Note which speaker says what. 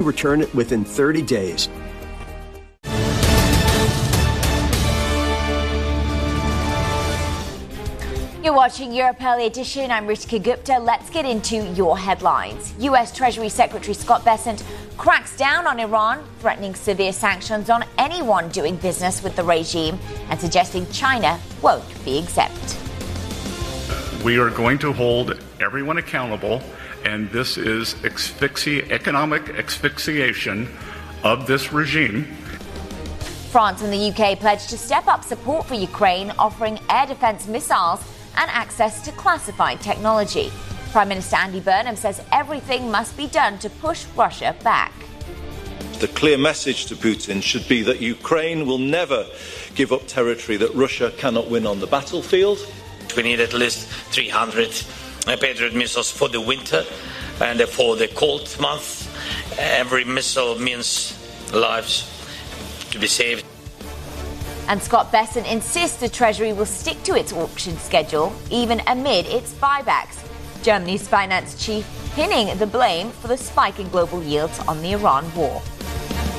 Speaker 1: return it within 30 days.
Speaker 2: You're watching Europe Early Edition. I'm Ritika Gupta. Let's get into your headlines. U.S. Treasury Secretary Scott Bessent cracks down on Iran, threatening severe sanctions on anyone doing business with the regime and suggesting China won't be exempt.
Speaker 3: We are going to hold everyone accountable, and this is economic asphyxiation of this regime. France
Speaker 2: and the UK pledged to step up support for Ukraine, offering air defense missiles and access to classified technology. Prime Minister Andy Burnham says everything must be done to push Russia back.
Speaker 4: The clear message to Putin should be that Ukraine will never give up territory that Russia cannot win on the battlefield.
Speaker 5: We need at least 300 Patriot missiles for the winter and for the cold months. Every missile means lives to be saved.
Speaker 2: And Scott Bessent insists the Treasury will stick to its auction schedule, even amid its buybacks. Germany's finance chief pinning the blame for the spike in global yields on the Iran war.